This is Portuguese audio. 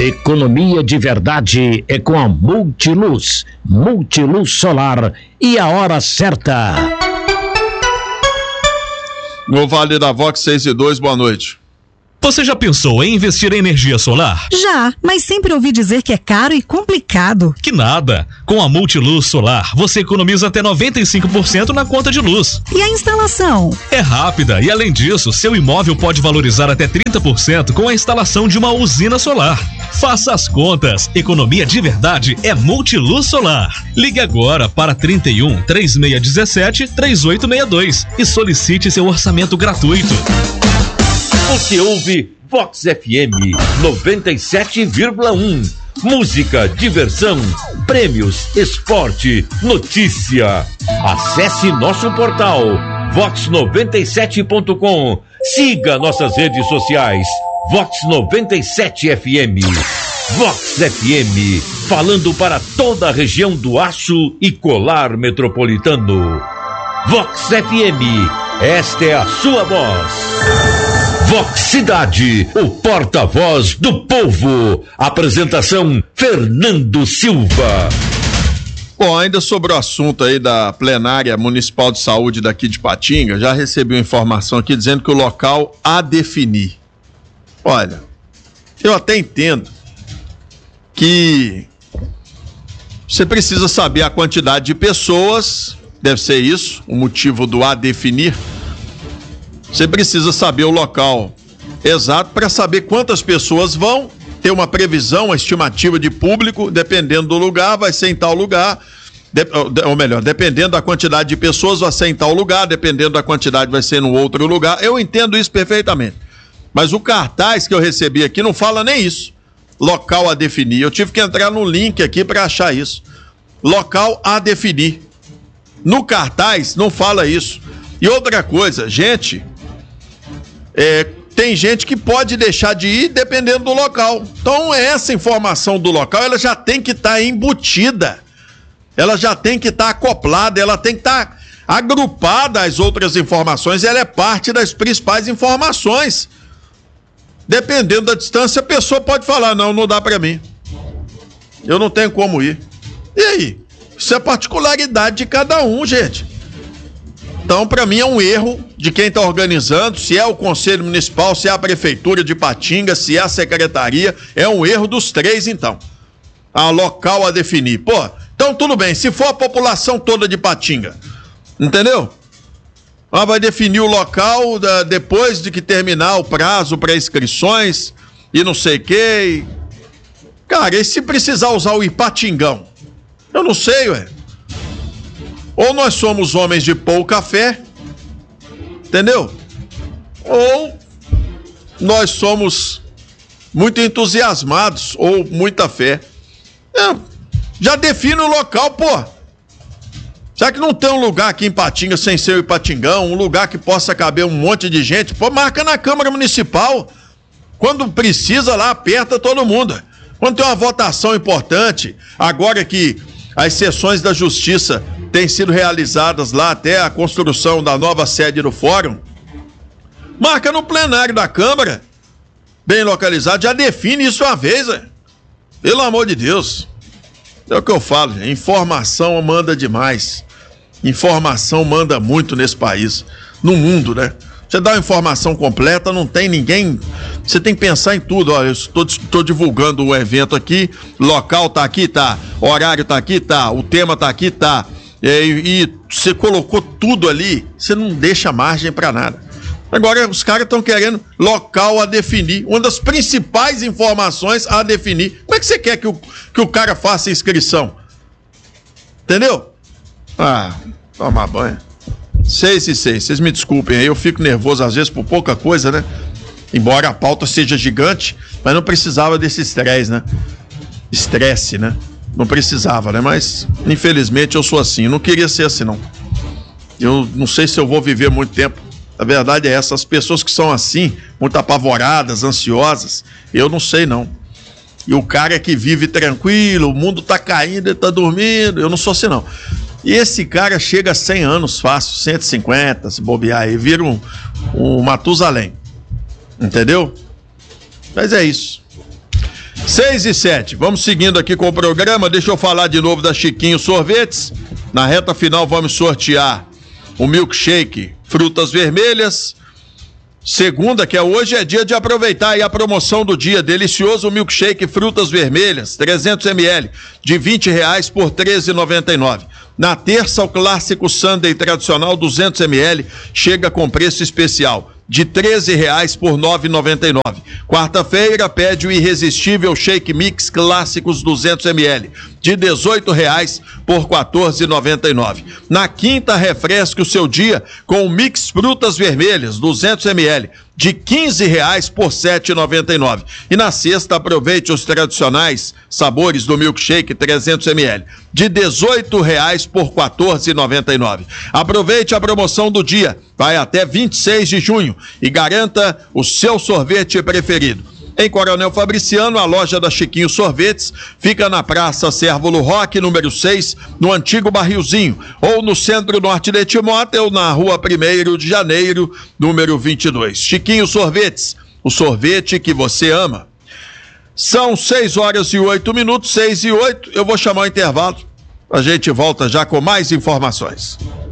Economia de verdade é com a Multiluz. Multiluz Solar e a hora certa. No Vale da Vox 6:02, boa noite. Você já pensou em investir em energia solar? Já, mas sempre ouvi dizer que é caro e complicado. Que nada! Com a Multiluz Solar, você economiza até 95% na conta de luz. E a instalação? É rápida e, além disso, seu imóvel pode valorizar até 30% com a instalação de uma usina solar. Faça as contas. Economia de verdade é Multiluz Solar. Ligue agora para 31 3617 3862 e solicite seu orçamento gratuito. Você ouve Vox FM 97,1. Música, diversão, prêmios, esporte, notícia. Acesse nosso portal vox97.com. Siga nossas redes sociais. Vox 97 FM. Vox FM, falando para toda a região do Aço e Colar Metropolitano. Vox FM, esta é a sua voz. Vox Cidade, o porta-voz do povo. Apresentação, Fernando Silva. Bom, ainda sobre o assunto aí da plenária municipal de saúde daqui de Patinga, já recebi uma informação aqui dizendo que o local a definir. Olha, eu até entendo que você precisa saber a quantidade de pessoas, deve ser isso, o motivo do a definir. Você precisa saber o local exato para saber quantas pessoas vão, ter uma previsão, uma estimativa de público, dependendo do lugar, vai ser em tal lugar, ou melhor, dependendo da quantidade de pessoas, vai ser em tal lugar, dependendo da quantidade, vai ser no outro lugar. Eu entendo isso perfeitamente. Mas o cartaz que eu recebi aqui não fala nem isso. Local a definir. Eu tive que entrar no link aqui para achar isso. Local a definir. No cartaz não fala isso. E outra coisa, gente... tem gente que pode deixar de ir dependendo do local. Então essa informação do local, ela já tem que estar embutida, ela já tem que estar acoplada, ela tem que estar agrupada às outras informações, ela é parte das principais informações. Dependendo da distância, a pessoa pode falar, não dá para mim, eu não tenho como ir. E aí? Isso é particularidade de cada um, gente. Então, para mim, é um erro de quem está organizando, se é o Conselho Municipal, se é a Prefeitura de Patinga, se é a Secretaria, é um erro dos três, então. A local a definir. Pô, então tudo bem, se for a população toda de Patinga, entendeu? Vai definir o local depois de que terminar o prazo para inscrições e não sei o quê. Cara, e se precisar usar o Ipatingão? Eu não sei, ué. Ou nós somos homens de pouca fé, entendeu? Ou nós somos muito entusiasmados, ou muita fé. Já define o local, pô. Será que não tem um lugar aqui em Patinga sem ser o Ipatingão, um lugar que possa caber um monte de gente? Pô, marca na Câmara Municipal. Quando precisa, lá aperta todo mundo. Quando tem uma votação importante, agora que as sessões da Justiça têm sido realizadas lá até a construção da nova sede do Fórum, marca no plenário da Câmara, bem localizado, já define isso uma vez, véio. Pelo amor de Deus. É o que eu falo, gente. Informação manda demais. Informação manda muito nesse país, no mundo, né? Você dá uma informação completa, não tem ninguém, você tem que pensar em tudo. Olha, eu estou divulgando o evento aqui, local tá aqui, tá, horário tá aqui, tá, o tema tá aqui, tá, e você colocou tudo ali, você não deixa margem para nada. Agora os caras estão querendo local a definir, uma das principais informações a definir. Como é que você quer que o cara faça inscrição? Entendeu? Tomar banho. 6:06, vocês me desculpem aí, eu fico nervoso às vezes por pouca coisa, né? Embora a pauta seja gigante, mas não precisava desse estresse, né? Estresse, né? Não precisava, né? Mas, infelizmente, eu sou assim, eu não queria ser assim, não. Eu não sei se eu vou viver muito tempo. A verdade é essa, as pessoas que são assim, muito apavoradas, ansiosas, eu não sei, não. E o cara que vive tranquilo, o mundo tá caindo, ele tá dormindo, eu não sou assim, não. E esse cara chega a 100 anos fácil, 150, se bobear aí, vira um Matusalém. Entendeu? Mas é isso. 6:07. Vamos seguindo aqui com o programa. Deixa eu falar de novo da Chiquinho Sorvetes. Na reta final vamos sortear o milkshake Frutas Vermelhas. Segunda, que é hoje, é dia de aproveitar aí a promoção do dia. Delicioso milkshake Frutas Vermelhas, 300 ml, de R$20 por R$13,99. Na terça, o clássico Sundae tradicional, 200 ml, chega com preço especial, de R$13 por R$9,99. Quarta-feira, pede o irresistível Shake Mix Clássicos 200 ml, de R$18 por R$14,99. Na quinta, refresque o seu dia com o Mix Frutas Vermelhas 200 ml, de R$15 por R$7,99. E na sexta, aproveite os tradicionais sabores do milkshake 300 ml, de R$18 por R$14,99. Aproveite a promoção do dia, vai até 26 de junho e garanta o seu sorvete preferido. Em Coronel Fabriciano, a loja da Chiquinho Sorvetes fica na Praça Cérvulo Roque, número 6, no antigo Barrilzinho, ou no Centro-Norte de Timóteo, na Rua 1º de Janeiro, número 22. Chiquinho Sorvetes, o sorvete que você ama. São 6:08, 6:08. Eu vou chamar o intervalo. A gente volta já com mais informações.